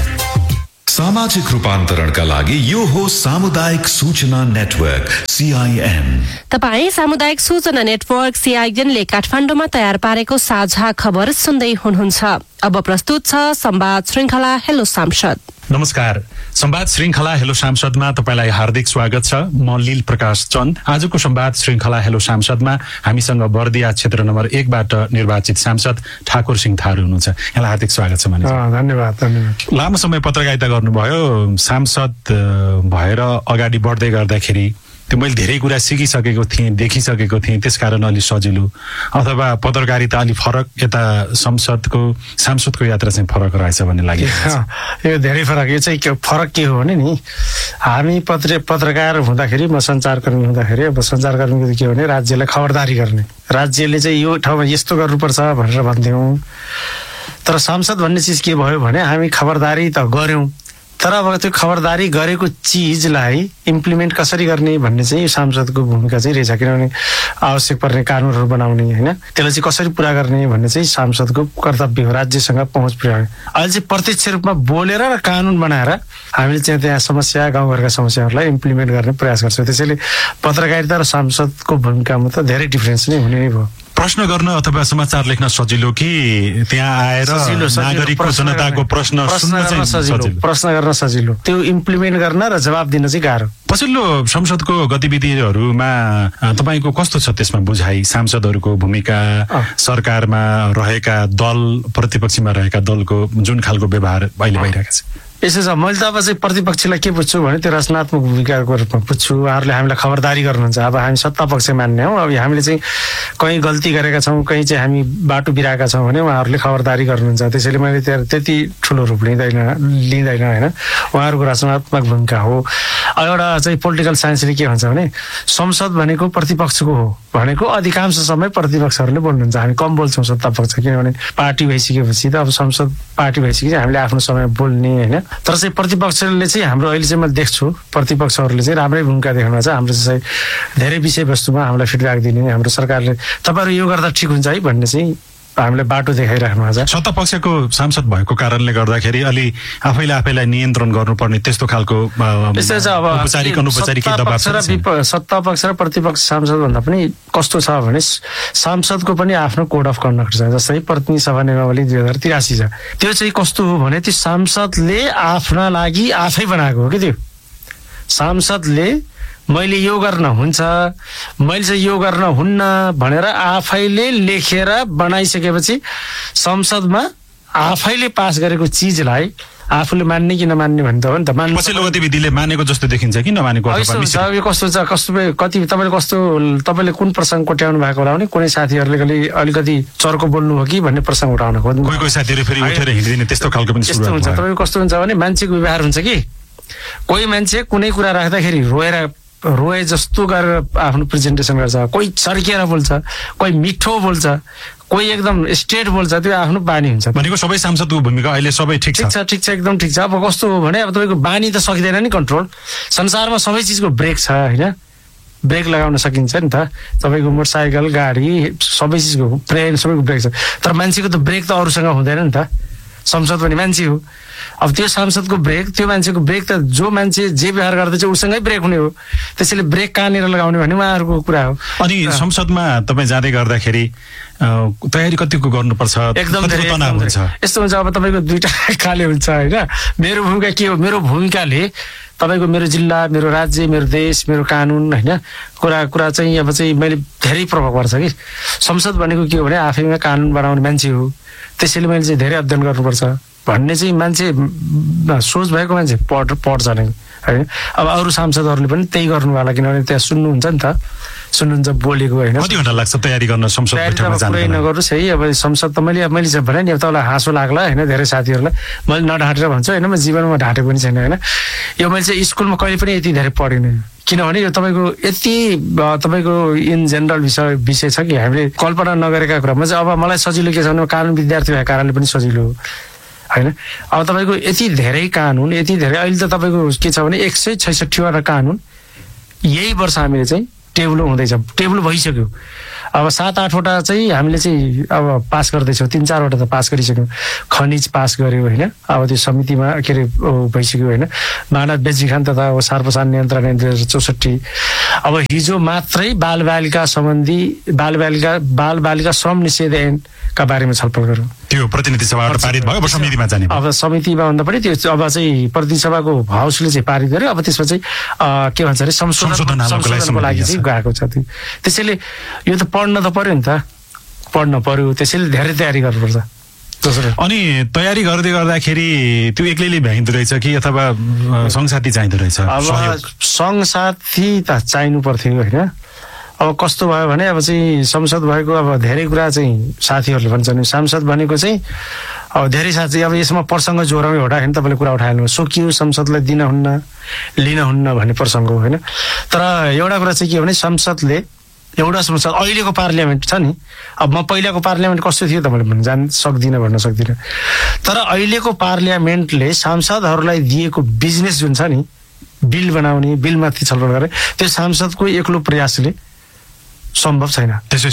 सामाजिक रूपान्तरणका लागि यो हो सामुदायिक सूचना नेटवर्क सीआईएन। तपाईँ सामुदायिक सूचना नेटवर्क सीआईएनले काठमाडौँमा तयार पारेको साझा खबर सुन्दै हुनुहुन्छ। अब प्रस्तुत छ संवाद श्रृंखला हेलो सांसद। नमस्कार, संवाद श्रृंखला हेलो सांसदमा तपाईलाई हार्दिक स्वागत छ। म लील प्रकाश चन्द। आजको संवाद श्रृंखला हेलो सांसदमा हामीसँग बर्दिया क्षेत्र नम्बर एकबाट निर्वाचित सांसद ठाकुर सिंह थारू हुनुहुन्छ। यहाँलाई हार्दिक स्वागत छ। धन्यवाद धन्यवाद। लामो समय पत्रकारिता गर्नुभयो, सांसद भएर अगाडि बढ्दै गर्दाखेरि त्यो मैले धेरै कुरा सिकिसकेको थिएँ, देखिसकेको थिएँ, त्यसकारण अलि सजिलो, अथवा पत्रकारिता अलि फरक, यता संसदको सांसदको यात्रा चाहिँ फरक रहेछ भन्ने लाग्यो। यो धेरै फरक। यो चाहिँ फरक के हो भने नि, हामी पत्र पत्रकार हुँदाखेरि, म सञ्चारकर्मी हुँदाखेरि, अब सञ्चारकर्मीको के हो भने राज्यलाई खबरदारी गर्ने, राज्यले चाहिँ यो ठाउँमा यस्तो गर्नुपर्छ भनेर भन्थ्यौँ। तर सांसद भन्ने चिज के भयो भने हामी खबरदारी त गऱ्यौँ, तर अब त्यो खबरदारी गरेको चिजलाई इम्प्लिमेन्ट कसरी गर्ने भन्ने चाहिँ सांसदको भूमिका चाहिँ रहेछ। किनभने आवश्यक पर्ने कानुनहरू बनाउने, होइन, त्यसलाई चाहिँ कसरी पुरा गर्ने भन्ने चाहिँ सांसदको कर्तव्य हो, राज्यसँग पहुँच पुर्याउने। अहिले चाहिँ प्रत्यक्ष रूपमा बोलेर र कानुन बनाएर हामीले चाहिँ त्यहाँ समस्या, गाउँघरका समस्याहरूलाई इम्प्लिमेन्ट गर्ने प्रयास गर्छौँ। त्यसैले पत्रकारिता र सांसदको भूमिकामा त धेरै डिफ्रेन्स नै हुने नै भयो। प्रश्न गर्न अथवा समाचार लेख्न सजिलो कि त्यहाँ आएर नागरिकको जनताको प्रश्न सुन्न चाहिँ सजिलो? प्रश्न गर्न सजिलो, त्यो इम्प्लिमेन्ट गर्न र जवाब दिन चाहिँ गाह्रो। पछिल्लो संसदको गतिविधिहरूमा तपाईँको कस्तो छ त्यसमा बुझाइ? सांसदहरूको भूमिका, सरकारमा रहेका दल, प्रतिपक्षमा रहेका दलको जुन खालको व्यवहार अहिले भइरहेको छ? यसो छ, मैले त अब चाहिँ प्रतिपक्षलाई के बुझ्छु भने त्यो रचनात्मक भूमिकाको रूपमा बुझ्छु। उहाँहरूले हामीलाई खबरदारी गर्नुहुन्छ। अब हामी सत्ता पक्ष मान्ने हौँ, अब हामीले चाहिँ कहीँ गल्ती गरेका छौँ, कहीँ चाहिँ हामी बाटो बिराएका छौँ भने उहाँहरूले खबरदारी गर्नुहुन्छ। त्यसैले मैले त्यहाँ त्यति ठुलो रूप लिँदैन लिँदैन होइन, उहाँहरूको रचनात्मक भूमिका हो। एउटा चाहिँ पोलिटिकल साइन्सले के भन्छ भने संसद भनेको प्रतिपक्षको हो भनेको अधिकांश समय प्रतिपक्षहरूले बोल्नुहुन्छ, हामी कम बोल्छौँ सत्ता पक्ष। किनभने पार्टी भइसकेपछि त अब संसद पार्टी भइसकेपछि हामीले आफ्नो समय बोल्ने, होइन। तर चाहिँ प्रतिपक्षले चाहिँ हाम्रो अहिले चाहिँ मैले देख्छु प्रतिपक्षहरूले चाहिँ राम्रै भूमिका देखाउनु छ। हाम्रो चाहिँ धेरै विषयवस्तुमा हामीलाई फिडब्याक दिने, हाम्रो सरकारले तपाईँहरू यो गर्दा ठिक हुन्छ है भन्ने चाहिँ हामीले बाटो देखाइराख्नु छ। सत्ता पक्षको सांसद भएको कारणले गर्दाखेरि अलि आफैले आफैलाई नियन्त्रण गर्नुपर्ने त्यस्तो खालको औपचारिक अनौपचारिक दबाब छ। सत्ता पक्ष र प्रतिपक्ष सांसद भन्दा पनि कस्तो छ भने सांसदको पनि आफ्नो कोड अफ कन्डक्ट छ। जस्तै प्रतिनिधि सभा नियमावली दुई हजार तिरासी छ। त्यो चाहिँ कस्तो हो भने त्यो सांसदले आफ्ना लागि आफै बनाएको हो कि त्यो सांसदले मैले यो गर्न हुन्छ, मैले चाहिँ यो गर्न हुन्न भनेर आफैले लेखेर बनाइसकेपछि संसदमा आफैले पास गरेको चिजलाई आफूले मान्ने कि नमान्ने भन्ने त हो नि त। मान्ने पछिल्लो गतिविधिले मानेको जस्तो देखिन्छ कि नमानेको? यो कस्तो छ, कस्तो कति तपाईँले कस्तो तपाईँले कुन प्रसङ्ग कोट्याउनु भएको होला भने कुनै साथीहरूले अलि अलिकति चर्को बोल्नु हो कि भन्ने प्रसङ्ग उठाउन खोज्नु। कोही कोही साथीहरू फेरि उठेर हिँडिदिने त्यस्तो खालको पनि यस्तो हुन्छ। तपाईँको कस्तो हुन्छ भने मान्छेको व्यवहार हुन्छ कि कोही मान्छे कुनै कुरा राख्दाखेरि रोएर रोए जस्तो गरेर आफ्नो प्रेजेन्टेसन गर्छ, कोही चर्किएर बोल्छ, कोही मिठो बोल्छ, कोही एकदम स्ट्रेट बोल्छ। त्यो आफ्नो बानी हुन्छ। भनेको सबै सांसदको भूमिका अहिले सबै ठिक छ? ठिक छ, ठिक छ, एकदम ठिक छ। अब कस्तो हो भने अब तपाईँको बानी त सकिँदैन नि कन्ट्रोल। संसारमा सबै चिजको ब्रेक छ, होइन, ब्रेक लगाउन सकिन्छ नि त। तपाईँको मोटरसाइकल, गाडी, सबै चिजको ट्रेन सबैको ब्रेक छ। तर मान्छेको त ब्रेक त अरूसँग हुँदैन नि त। संसद पनि मान्छे हो। अब त्यो सांसदको ब्रेक, त्यो मान्छेको ब्रेक त जो मान्छे जे व्यवहार गर्दैछ उसँगै ब्रेक हुने हो। त्यसैले ब्रेक कहाँनिर लगाउने भन्ने उहाँहरूको कुरा हो। अनि संसदमा तपाईँ जाँदै गर्दाखेरि तयारी कतिको गर्नुपर्छ? एकदम तनाव हुन्छ। यस्तो हुन्छ, अब तपाईँको दुईटा खाले हुन्छ, होइन। मेरो भूमिका के हो? मेरो भूमिकाले तपाईँको मेरो जिल्ला, मेरो राज्य, मेरो देश, मेरो कानुन, होइन, कुरा कुरा चाहिँ अब चाहिँ मैले धेरै प्रभाव पर्छ कि। संसद भनेको के हो भने आफैमा कानुन बनाउने मान्छे हो। त्यसैले मैले चाहिँ धेरै अध्ययन गर्नुपर्छ, भन्ने चाहिँ मान्छे सोच भएको मान्छे पढ पढ्छ नै होइन। अब अरू सांसदहरूले पनि त्यही गर्नुभयो किनभने त्यहाँ सुन्नुहुन्छ नि त, सुन्नुहुन्छ बोलेको होइन। कति घन्टा लाग्छ तयारी गर्न संसद बैठकमा जान? पुरै नगर्नुहोस् है। अब संसद त मैले मैले चाहिँ भने नि अब तपाईँलाई हाँसो लाग्ला होइन धेरै साथीहरूलाई, मैले नढाँटेर भन्छु होइन, म जीवनमा ढाँटेको पनि छैन होइन। यो मैले चाहिँ स्कुलमा कहिले पनि यति धेरै पढिनँ किनभने यो तपाईँको यति तपाईँको इन जेनरल विषय विषय छ कि हामीले कल्पना नगरेका कुरामा चाहिँ अब मलाई सजिलो के छ भने कानुन विद्यार्थी भएको कारणले पनि सजिलो हो होइन। अब तपाईँको यति धेरै कानुन यति धेरै अहिले त तपाईँको के छ भने एक सय छैसठीवटा कानुन यही वर्ष हामीले चाहिँ टेबल हुँदैछ, टेबल भइसक्यो। अब सात आठवटा चाहिँ हामीले चाहिँ अब पास गर्दैछौँ, तिन चारवटा त पास गरिसक्यौँ। खनिज पास गऱ्यो होइन, अब त्यो समितिमा के अरे भइसक्यो होइन। मानव बेचबिखन तथा अब सारपसान नियन्त्रण दुई हजार चौसठी। अब हिजो मात्रै बालबालिका सम्बन्धी बालबालिका बालबालिका श्रम निषेध ऐनका बारेमा छलफल गरौँ। त्यो प्रतिनिधि सभाबाट पारित भयो, अब समितिमा जाने। अब समितिमा भन्दा पनि त्यो अब चाहिँ प्रतिनिधि सभाको हाउसले चाहिँ पारित गर्यो। अब त्यसमा चाहिँ के भन्छ अरे संशोधनको लागि चाहिँ गएको छ। त्यो त्यसैले यो त पढ्न त पर्यो नि त, पढ्न पर्यो, त्यसैले धेरै तयारी गर्नुपर्छ। अनि तयारी गर्दै गर्दाखेरि त्यो एक्लैले भ्याइँदो रहेछ कि अथवा सङ्घसाथी चाहिँदो रहेछ? अब सङ्घसाथी त चाहिनु पर्थ्यो होइन। अब कस्तो भयो भने अब चाहिँ संसद भएको अब धेरै कुरा चाहिँ साथीहरूले भन्छन् सांसद भनेको चाहिँ अब धेरै साथी अब यसमा प्रसङ्ग जोराउने एउटा होइन, तपाईँले कुरा उठाइहाल्नु सोकियो संसदलाई दिनहुन्न लिनहुन्न भन्ने प्रसङ्ग हो होइन। तर एउटा कुरा चाहिँ के भने संसदले एउटा संसद अहिलेको पार्लियामेन्ट छ नि, अब म पहिलाको पार्लियामेन्ट कस्तो थियो त मैले भन्न जान सक्दिनँ भन्न सक्दिनँ। तर अहिलेको पार्लियामेन्टले सांसदहरूलाई दिएको बिजनेस जुन छ नि, बिल बनाउने बिलमाथि छलफल गरे, त्यो सांसदको एक्लो प्रयासले सम्भव छैन।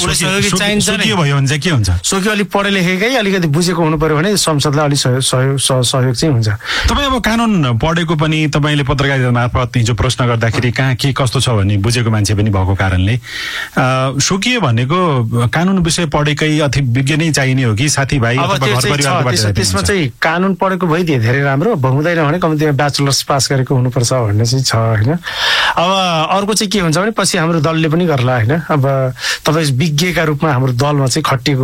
सोकियो भयो भने चाहिँ के हुन्छ? सोकियो अलिक पढे लेखेकै अलिकति बुझेको हुनु पर्यो भने संसदलाई अलिक सहयोग सहयोग चाहिँ हुन्छ। तपाईँ अब कानुन पढेको पनि, तपाईँले पत्रकारिता मार्फत हिजो प्रश्न गर्दाखेरि कहाँ के कस्तो छ भन्ने बुझेको मान्छे पनि भएको कारणले सोकियो भनेको कानुन विषय पढेकै अथवा विज्ञ नै चाहिने हो कि साथीभाइ अथवा घर परिवारबाट? त्यसमा चाहिँ कानुन पढेको भइदिए धेरै राम्रो, हुँदैन भने कम्तीमा ब्याचलर्स पास गरेको हुनुपर्छ भन्ने चाहिँ छ होइन। अब अर्को चाहिँ के हुन्छ भने पछि हाम्रो दलले पनि गर्ला होइन। अब तपाईँ विज्ञका रूपमा हाम्रो दलमा चाहिँ खटिएको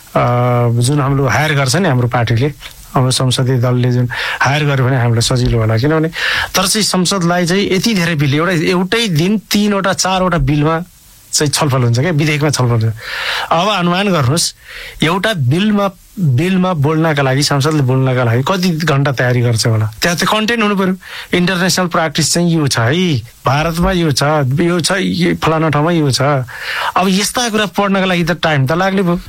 जुन हाम्रो हायर गर्छ नि हाम्रो पार्टीले, हाम्रो संसदीय दलले जुन हायर गर्यो भने हामीलाई सजिलो होला किनभने। तर चाहिँ संसदलाई चाहिँ यति धेरै बिल एउटा एउटै दिन तिनवटा चारवटा बिलमा चाहिँ छलफल हुन्छ क्या, विधेयकमा छलफल हुन्छ। अब अनुमान गर्नुहोस् एउटा बिलमा बिलमा बोल्नका लागि संसदले बोल्नका लागि कति घन्टा तयारी गर्छ होला? त्यहाँ चाहिँ कन्टेन्ट हुनु पर्यो। इन्टरनेसनल प्र्याक्टिस चाहिँ यो छ है, भारतमा यो छ, यो छ, फलाना ठाउँमा यो छ। अब यस्ता कुरा पढ्नका लागि त टाइम त लाग्ने भयो।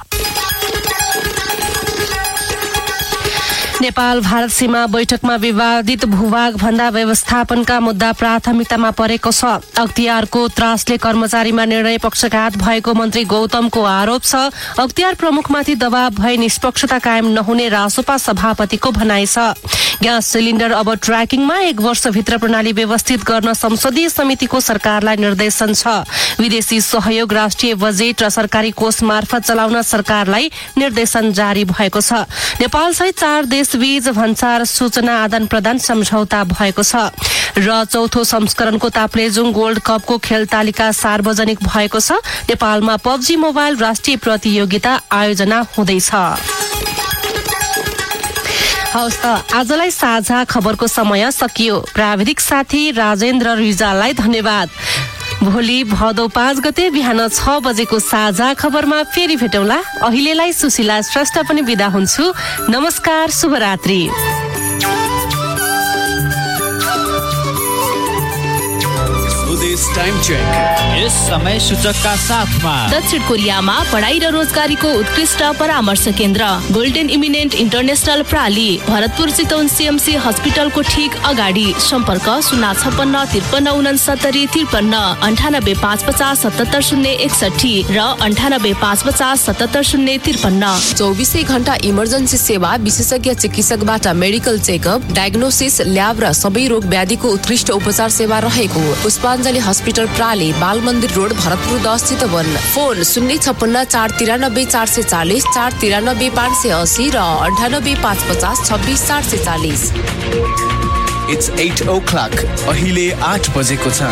नेपाल भारत सीमा बैठकमा विवादित भूभाग भन्दा व्यवस्थापनका मुद्दा प्राथमिकतामा परेको छ। अख्तियारको त्रासले कर्मचारीमा निर्णय पक्षघात भएको मन्त्री गौतमको आरोप छ। अख्तियार प्रमुखमाथि दबाव भए निष्पक्षता कायम नहुने रासोपा सभापतिको भनाइ छ। ग्यास सिलिन्डर अब ट्र्याकिङमा एक वर्षभित्र प्रणाली व्यवस्थित गर्न संसदीय समितिको सरकारलाई निर्देशन छ। विदेशी सहयोग राष्ट्रिय बजेट र सरकारी कोष मार्फत चलाउन सरकारलाई निर्देशन जारी भएको छ। नेपाल सहित चार देशबीच भन्सार सूचना आदान प्रदान सम्झौता भएको छ। र चौथो संस्करणको ताप्लेजुङ गोल्ड कपको खेल तालिका सार्वजनिक भएको छ। नेपालमा पबजी मोबाइल राष्ट्रिय प्रतियोगिता आयोजना हुँदैछ। हवस् त आजलाई साझा खबरको समय सकियो। प्राविधिक साथी राजेन्द्र रिजाललाई धन्यवाद। भोलि भदौ पाँच गते बिहान छ बजेको साझा खबरमा फेरि भेटौँला। अहिलेलाई सुशीला श्रेष्ठ पनि बिदा हुन्छु। नमस्कार, शुभरात्रि। टाइम चेक यस समय सूचकका साथमा दक्षिण कोरियामा पढाइ र रोजगारीको उत्कृष्ट परामर्श केन्द्र golden eminent international प्राली, Bharatpur Chitwan CMC हस्पिटलको ठिक अगाडि। सम्पर्क शून्य छप्पन्न त्रिपन्न उनसत्तरी त्रिपन्न अन्ठानब्बे पाँच पचास सतहत्तर शून्य एकसठी र अन्ठानब्बे पाँच पचास सतहत्तर शून्य त्रिपन्न। चौबिसै घण्टा इमर्जेन्सी सेवा, विशेषज्ञ चिकित्सकबाट मेडिकल चेकअप, डायग्नोसिस, ल्याब र सबै रोग व्याधिको उत्कृष्ट उपचार सेवा रहेको पुष्पाञ्जली हस्पिटल प्राली, बाल मन्दिर रोड, भरतपुर दस चितवन। फोन शून्य छप्पन्न चार तिरानब्बे चार सय चालिस, चार तिरानब्बे पाँच सय असी र अन्ठानब्बे पाँच पचास छब्बिस चार सय चालिस। It's at oh clock. अहिले आठ बजेको छ।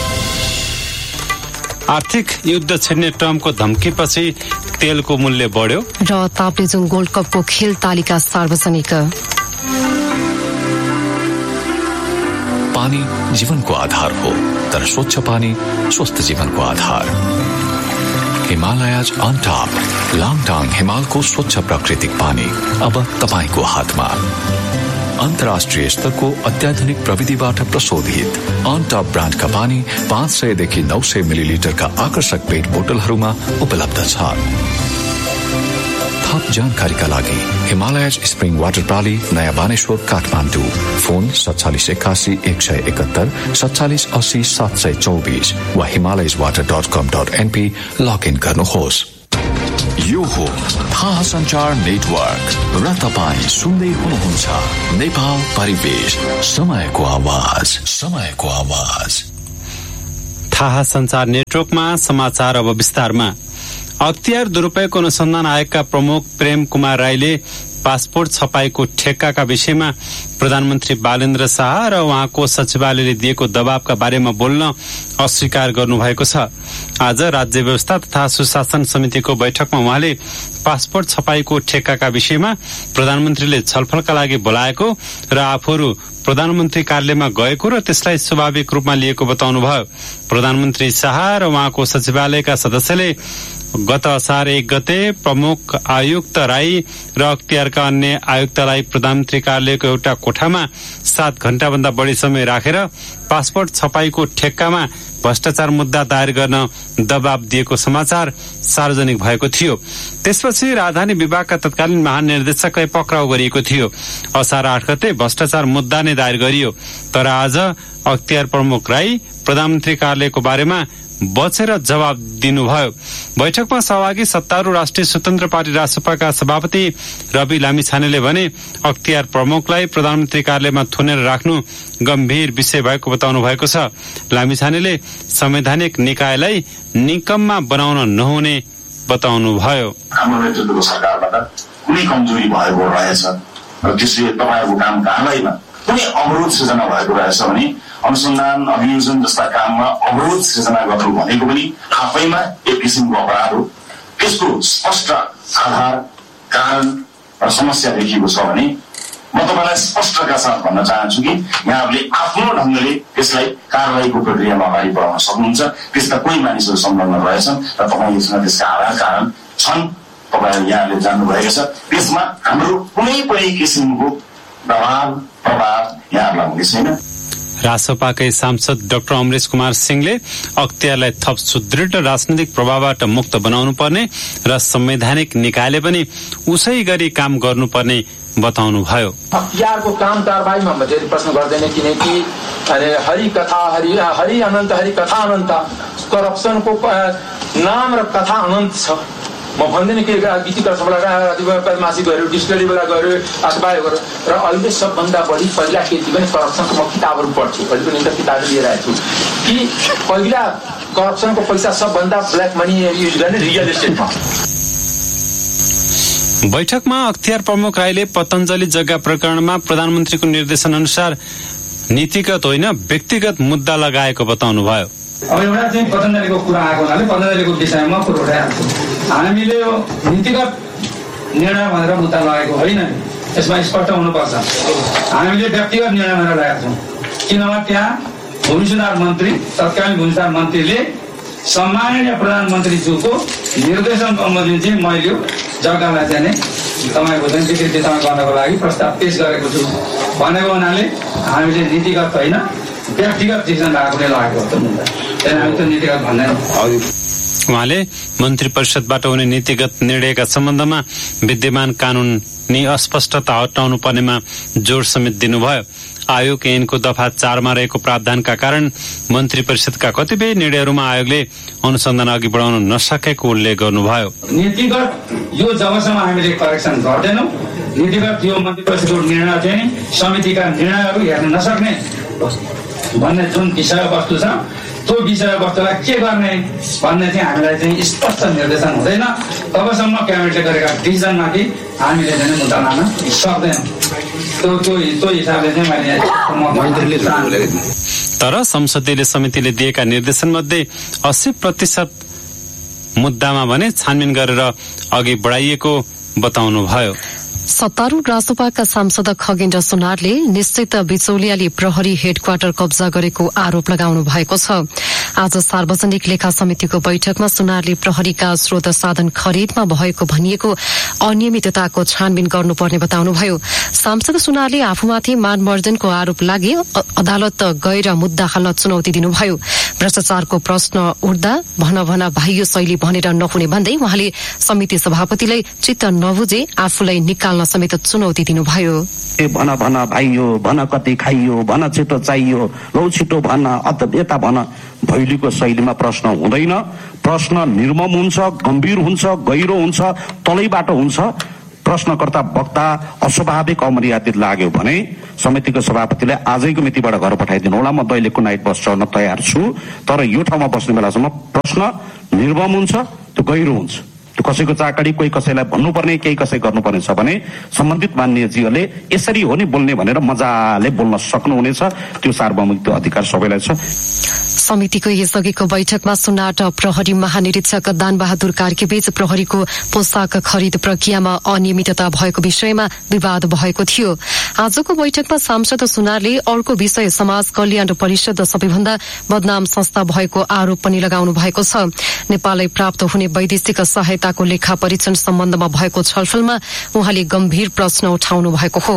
आर्थिक युद्ध छिन्ने ट्रम्पको धम्कीपछि तेलको मूल्य बढ्यो र ताप्लेजुङ गोल्ड कपको खेल तालिका सार्वजनिक। पानी जीवनको आधार हो, तर स्वच्छ पानी स्वस्थ जीवनको आधार। हिमालयज अन टप, लाङटाङ हिमालको स्वच्छ प्राकृतिक पानी अब तपाईको हातमा। अन्तर्राष्ट्रिय स्तरको अत्याधुनिक प्रविधिबाट प्रशोधित अन टप ब्रान्डका पानी पाँच सयदेखि नौ सय मिलिलिटरका आकर्षक पेट बोतलहरूमा उपलब्ध छ। थप जानकारीका लागि हिमालयज स्प्रिङ वाटर प्रणाली, नयाँ बानेश्वर, काठमाडौँ। फोन सत्तालिस एकासी एक सय एकहत्तर सत्तालिस अस्सी सात सय चौबिस वा हिमालयज वाटर डट कम डट एनपी लगइन गर्नुहोस्। यो हो थाहा सञ्चार नेटवर्क र तपाईँ सुन्दै हुनुहुन्छ नेपाल परिवेश, समयको आवाज, समयको आवाज। थाहा सञ्चार नेटवर्कमा समाचार अब विस्तारमा। अख्तियार दुरूपयोग अनुसन्धान आयोगका प्रमुख प्रेम कुमार राईले पासपोर्ट छपाईको ठेक्काका विषयमा प्रधानमन्त्री बालेन्द्र शाह र उहाँको सचिवालयले दिएको दबावका बारेमा बोल्न अस्वीकार गर्नुभएको छ। आज राज्य व्यवस्था तथा सुशासन समितिको बैठकमा उहाँले पासपोर्ट छपाईको ठेक्काका विषयमा प्रधानमन्त्रीले छलफलका लागि बोलाएको र आफूहरू प्रधानमन्त्री कार्यालयमा गएको र त्यसलाई स्वाभाविक रूपमा लिएको बताउनुभयो। प्रधानमन्त्री शाह र उहाँको सचिवालयका सदस्यले गत असार एक गते प्रमुख आयुक्त राई र अख्तियारका अन्य आयुक्तलाई प्रधानमन्त्री कार्यालयको एउटा कोठामा सात घण्टाभन्दा बढ़ी समय राखेर पासपोर्ट छपाईको ठेक्कामा भ्रष्टाचार मुद्दा दायर गर्न दबाव दिएको समाचार सार्वजनिक भएको थियो। त्यसपछि राजधानी विभागका तत्कालीन महानिर्देशकलाई पक्राउ गरिएको थियो। असार आठ गते भ्रष्टाचार मुद्दा नै दायर गरियो। तर आज अख्तियार प्रमुख राई प्रधानमन्त्री कार्यालयको बारेमा बचेर जवाब दिनुभयो। बैठकमा सहभागी सत्तारूढ़ राष्ट्रिय स्वतन्त्र पार्टी रासपाका सभापति रवि लामिछानेले भने अख्तियार प्रमुखलाई प्रधानमन्त्री कार्यालयमा थुनेर राख्नु गम्भीर विषय भएको बताउनु भएको छ। लामिछानेले संवैधानिक निकायलाई निकममा बनाउन नहुने बताउनुभयो। हाम्रो नेतृत्वको सरकारबाट कुनै कमजोरी भएको रहेछ र त्यसले तपाईहरुको काम कारबाहीमा कुनै अवरोध सृजना भएको रहेछ भने अनुसन्धान अभियोजन जस्ता काममा अवरोध सृजना गर्नु भनेको पनि आफैमा एक किसिमको अपराध हो। त्यसको स्पष्ट आधार, कारण र समस्या देखिएको छ भने म तपाईलाई स्पष्टका साथ भन्न चाहन्छु कि यहाँहरूले आफ्नो ढङ्गले त्यसलाई कारबाहीको प्रक्रियामा अगाडि बढाउन सक्नुहुन्छ। त्यस्ता कोही मानिसहरू संलग्न रहेछन् र तपाईसँग त्यसका आधार कारण छन्, तपाईहरू यहाँले जान्नुभएको छ। त्यसमा हाम्रो कुनै पनि किसिमको दबाव प्रभाव यहाँहरूलाई हुने छैन। रासपाकै सांसद डाक्टर अमरेश कुमार सिंहले अख्तियारलाई थप सुदृढ राजनैतिक प्रभावबाट मुक्त बनाउनु पर्ने र संवैधानिक निकायले पनि उसै गरी काम गर्नुपर्ने बताउनुभयो। अख्तियारको काम कारबाहीमा म धेरै प्रश्न गर्दैन, किनकि हरि कथा हरि हरि अनन्त हरि कथा अनन्त, करप्सनको नाम र कथा अनन्त छ। म भन्दैन कि गीतिकार सबैलाई मासिक गऱ्यो, डिस्टरी बेला गऱ्यो अथवा गऱ्यो र अहिले सबभन्दा बढी पहिला खेती पनि करप्सनको म किताबहरू पढ्छु, अहिले पनि एउटा किताब लिएर आएको छु कि पहिला करप्सनको पैसा सबभन्दा ब्ल्याक मनी युज गर्ने रियल इस्टेटमा। बैठकमा अख्तियार प्रमुख राईले पतञ्जलि जग्गा प्रकरणमा प्रधानमन्त्रीको निर्देशन अनुसार नीतिगत होइन व्यक्तिगत मुद्दा लगाएको बताउनुभयो। अब एउटा चाहिँ पतञ्जलिको कुरा आएको हुनाले पतञ्जलिको विषयमा कुरो उठाइरहेको छु। हामीले यो नीतिगत निर्णय भनेर मुद्दा लगाएको होइन, यसमा स्पष्ट हुनुपर्छ। हामीले व्यक्तिगत निर्णय भनेर लगाएका छौँ, किनभने त्यहाँ भूमि सुधार मन्त्री तत्कालीन भूमि सुधार मन्त्रीले सम्माननीय प्रधानमन्त्रीज्यूको निर्देशन बमोजिम चाहिँ मैले जग्गालाई चाहिँ नै तपाईँको चाहिँ विकृति गर्नको लागि प्रस्ताव पेश गरेको छु भनेको हुनाले हामीले नीतिगत होइन व्यक्तिगत डिसिजन राख्ने लागेको हो। हामी त नीतिगत भन्दैनौँ। उहाँले मन्त्री परिषदबाट हुने नीतिगत निर्णयका सम्बन्धमा विद्यमान कानूनी अस्पष्टता हटाउनु पर्नेमा जोड़ समेत दिनुभयो। आयोग ऐनको दफा चारमा रहेको प्रावधानका कारण मन्त्री परिषदका कतिपय निर्णयहरूमा आयोगले अनुसन्धान अघि बढाउन नसकेको उल्लेख गर्नुभयो। नीतिगत यो जबसम्म हामीले करेक्सन गर्दैनौँ, नीतिगत यो मन्त्री परिषदको निर्णय चाहिँ समितिका निर्णयहरू हेर्न नसक्ने भन्ने जुन विषय वस्तु छ त्यो विषय वस्तुलाई के गर्ने भन्ने चाहिँ हामीलाई चाहिँ स्पष्ट निर्देशन हुँदैन। तबसम्म क्याबिनेटले गरेका डिसिजनमाथि हामीले चाहिँ मुद्दा लान सक्दैनौँ। त्यो त्यो त्यो हिसाबले चाहिँ मैले तर संसदीय समितिले दिएका निर्देशन मध्ये अस्सी प्रतिशत मुद्दामा भने छानबिन गरेर अघि बढाइएको बताउनुभयो। सत्तारूढ़ राजसभाका सांसद खगेन्द्र सुनारले निश्चित बिचौलियाले प्रहरी हेडक्वार्टर कब्जा गरेको आरोप लगाउनु भएको छ। आज सार्वजनिक लेखा समितिको बैठकमा सुनारले प्रहरीका स्रोत साधन खरिदमा भएको भनिएको अनियमितताको छानबिन गर्नुपर्ने बताउनुभयो। सांसद सुनारले आफूमाथि मानमर्जनको आरोप लागे अदालत गएर मुद्दा हाल्न चुनौती दिनुभयो। भ्रष्टाचारको प्रश्न उठ्दा भन भन भाइयो शैली भनेर नहुने भन्दै उहाँले समिति सभापतिलाई चित्त नबुझे आफूलाई निकाल्न समेत चुनौती दिनुभयो। भन भन भाइयो, भन कति खाइयो, भन छिटो चाहियो, लौ छिटो भन, अत यता भन, भैलीको शैलीमा प्रश्न हुँदैन। प्रश्न निर्मम हुन्छ, गम्भीर हुन्छ, गहिरो हुन्छ, तलैबाट हुन्छ। प्रश्नकर्ता वक्ता अस्वाभाविक अमर्यादित लाग्यो भने समितिको सभापतिले आजैको मितिबाट घर पठाइदिनु होला। म दैलेखको नाइट बस चढ्न तयार छु, तर यो ठाउँमा बस्ने बेलासम्म प्रश्न निर्मम हुन्छ, त्यो गहिरो हुन्छ। त्यो कसैको चाकडी, कोही कसैलाई भन्नुपर्ने, केही कसै गर्नुपर्ने छ भने सम्बन्धित मान्यजीहरूले यसरी हो नि बोल्ने भनेर मजाले बोल्न सक्नुहुनेछ। त्यो सार्वभौमिक अधिकार सबैलाई छ। समितिको यसअघिको बैठकमा सुनाट प्रहरी महानिरीक्षक दानबहादुर कार्कीबीच प्रहरीको पोसाक खरिद प्रक्रियामा अनियमितता भएको विषयमा विवाद भएको थियो। आजको बैठकमा सांसद सुनारले अर्को विषय समाज कल्याण परिषद सबैभन्दा बदनाम संस्था भएको आरोप पनि लगाउनु भएको छ। नेपाललाई प्राप्त हुने वैदेशिक सहायताको लेखा परीक्षण सम्बन्धमा भएको छलफलमा उहाँले गम्भीर प्रश्न उठाउनु भएको हो।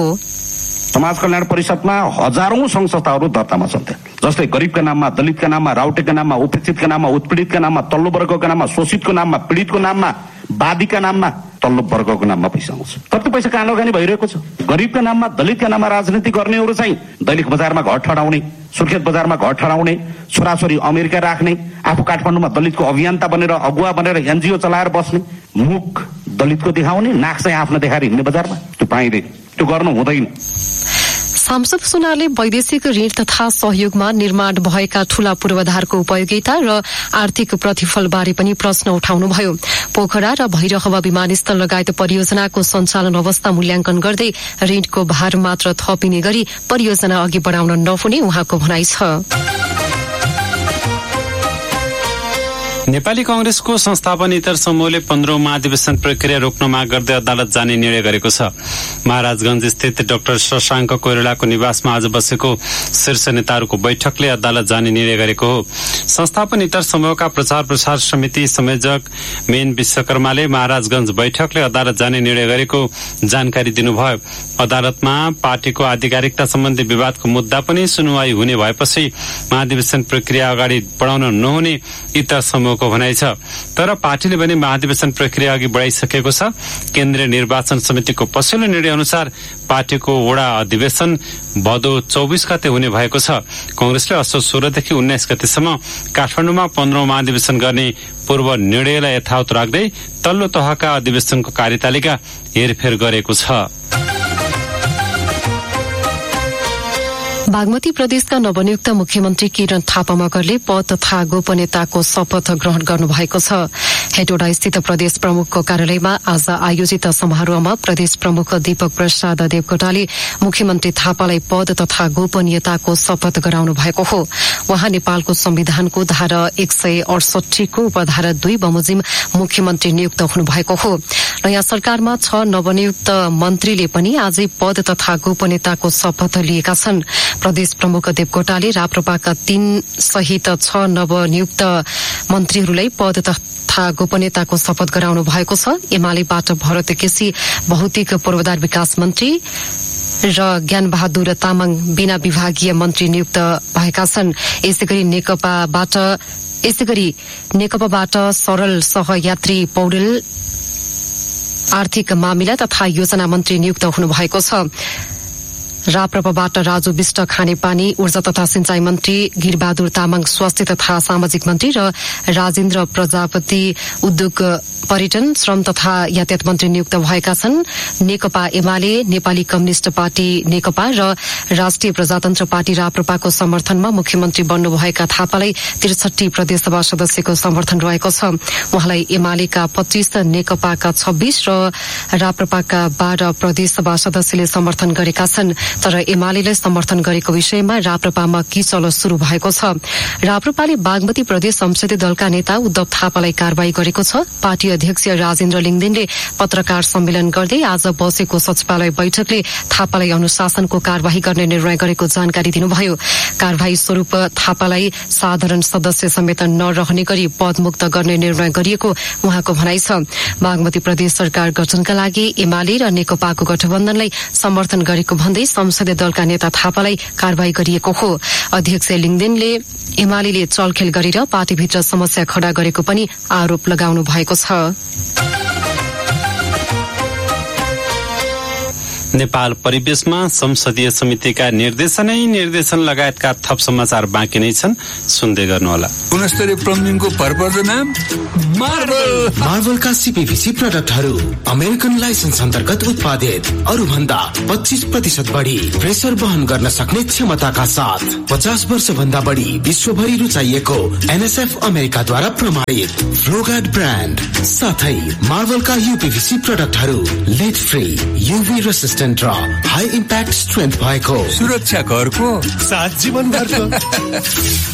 समाज कल्याण परिषदमा हजारौं संघ संस्थाहरू दर्तामा छन्, जस्तै गरिबका नाममा, दलितका नाममा, राउटेका नाममा, उपेक्षितका नाममा, उत्पीडितका नाममा, तल्लो वर्गको नाममा, शोषितको नाममा, पीडितको नाममा, वादीका नाममा, तल्लो वर्गको नाममा पैसा आउँछ। कति पैसा कहाँ लगानी भइरहेको छ। गरिबका नाममा, दलितका नाममा राजनीति गर्नेहरू चाहिँ दैलेख बजारमा घर ठडाउने, सुर्खेत बजारमा घर ठडाउने, छोराछोरी अमेरिका राख्ने, आफू काठमाडौँमा दलितको अभियन्ता बनेर अगुवा बनेर एनजिओ चलाएर बस्ने, मुख दलितको देखाउने, नाक चाहिँ आफ्नो देखाएर हिँड्ने बजारमा, त्यो पाइँदैन, त्यो गर्नु हुँदैन। सांसद सुनारले वैदेशिक ऋण तथा सहयोगमा निर्माण भएका ठूला पूर्वाधारको उपयोगिता र आर्थिक प्रतिफलबारे पनि प्रश्न उठाउनुभयो। पोखरा र भैरहवा विमानस्थल लगायत परियोजनाको सञ्चालन अवस्था मूल्याङ्कन गर्दै ऋणको भार मात्र थपिने गरी परियोजना अघि बढाउन नहुने उहाँको भनाइ छ। नेपाली कांग्रेसको संस्थापनेतर समूहले पन्ध्रौं महाधिवेशन प्रक्रिया रोक्न माग गर्दै अदालत जाने निर्णय गरेको छ। महाराजगंज स्थित डाक्टर शशाङ्क कोइरालाको निवासमा आज बसेको शीर्ष नेताहरूको बैठकले अदालत जाने निर्णय गरेको हो। संस्थापनेतर समूहका प्रचार प्रसार समिति संयोजक मेन विश्वकर्माले महाराजगंज बैठकले अदालत जाने निर्णय गरेको जानकारी दिनुभयो। अदालतमा पार्टीको आधिकारिकता सम्बन्धी विवादको मुद्दा पनि सुनवाई हुने भएपछि महाधिवेशन प्रक्रिया अगाडि बढाउन नहुने इतर समूहको भनाइ छ। तर पार्टीले भने महाधिवेशन प्रक्रिया अघि बढाइसकेको छ। केन्द्रीय निर्वाचन समितिको पछिल्लो निर्णय अनुसार पार्टीको वडा अधिवेशन भदौ चौबिस गते हुने भएको छ। कांग्रेसले असोज सोह्रदेखि उन्नाइस गतेसम्म काठमाडौँमा पन्ध्रौं महाधिवेशन गर्ने पूर्व निर्णयलाई यथावत राख्दै तल्लो तहका अधिवेशनको कार्यतालिका हेरफेर गरेको छ। बागमती प्रदेशका नवनियुक्त मुख्यमन्त्री किरण थापा मगरले पद तथा गोपनीयताको शपथ ग्रहण गर्नुभएको छ। हेटौडा स्थित प्रदेश प्रमुखको कार्यालयमा आज आयोजित समारोहमा प्रदेश प्रमुख दीपक प्रसाद देवकोटाले मुख्यमन्त्री थापालाई पद तथा गोपनीयताको शपथ गराउनु भएको हो। उहाँ नेपालको संविधानको धारा एक सय अडसठीको उपधारा दुई बमोजिम मुख्यमन्त्री नियुक्त हुनुभएको हो। नयाँ सरकारमा छ नवनियुक्त मन्त्रीले पनि आजै पद तथा गोपनीयताको शपथ लिएका छन्। प्रदेश प्रमुख देवकोटाले राप्रपाका तीन सहित छ नवनियुक्त मन्त्रीहरूलाई पद तथा गोपनीयताको शपथ गराउनु भएको छ। एमालेबाट भरत केसी भौतिक पूर्वाधार विकास मन्त्री र ज्ञान बहादुर तामाङ बिना विभागीय मन्त्री नियुक्त भएका छन्। यसैगरी नेकपाबाट यसैगरी नेकपाबाट सरल सहयात्री पौडेल आर्थिक मामिला तथा योजना मन्त्री नियुक्त हुनुभएको छ। राप्रपाबाट राजु विष्ट खानेपानी ऊर्जा तथा सिंचाई मन्त्री गिरबहादुर तामाङ स्वास्थ्य तथा सामाजिक मन्त्री र राजेन्द्र प्रजापति उद्योग पर्यटन श्रम तथा यातायात मन्त्री नियुक्त भएका छन्। नेकपा एमाले नेपाली कम्युनिष्ट पार्टी नेकपा र राष्ट्रिय प्रजातन्त्र पार्टी राप्रपाको समर्थनमा मुख्यमन्त्री बन्नुभएका थापालाई त्रिसठी प्रदेशसभा सदस्यको समर्थन रहेको छ। उहाँलाई एमालेका पच्चीस नेकपाका छब्बीस र राप्रपाका बाह्र प्रदेशसभा सदस्यले समर्थन गरेका छन्। तर एमालेलाई समर्थन गरेको विषयमा राप्रपामा किचलो शुरू भएको छ। राप्रपाले बागमती प्रदेश संसदीय दलका नेता उद्धव थापालाई कारवाही गरेको छ। पार्टी अध्यक्ष राजेन्द्र लिङदेनले पत्रकार सम्मेलन गर्दै आज बसेको सचिवालय बैठकले थापालाई अनुशासनको कारवाही गर्ने निर्णय गरेको जानकारी दिनुभयो। कारवाही स्वरूप थापालाई साधारण सदस्य समेत नरहने गरी पदमुक्त गर्ने निर्णय गरिएको उहाँको भनाइ छ। बागमती प्रदेश सरकार गठनका लागि एमाले र नेकपाको गठबन्धनलाई समर्थन गरेको भन्दै संसदीय दलका नेता थापालाई कारवाही गरिएको हो। अध्यक्ष लिङदेनले एमाले चलखेल गरेर पार्टीभित्र समस्या खड़ा गरेको पनि आरोप लगाउनु भएको छ। नेपाल परिवेशमा संसदीय समितिका निर्देशनै निर्देशन लगायतका थप समाचार बाँकी नै छन्, सुन्दै गर्नुहोला। गुणस्तरीय प्लम्बिङको भरपर्दो नाम मार्बल। मार्बलका सीपीभीसी प्रोडक्टहरू अमेरिकन लाइसेन्स अन्तर्गत उत्पादित, अरू भन्दा पच्चीस प्रतिशत बढी प्रेसर वहन गर्न सक्ने क्षमताका साथ पचास वर्ष भन्दा बढी विश्वभरि रुचाइएको एनएसएफ अमेरिकाद्वारा प्रमाणित फ्लोगार्ड ब्रान्ड साथै मार्बलका यूपीभीसी प्रोडक्टहरू लेड फ्री, यूभी रेसिस्टेन्ट र हाई इम्प्याक्ट स्ट्रेन्थ भएको सुरक्षा घरको साथ जीवन घरको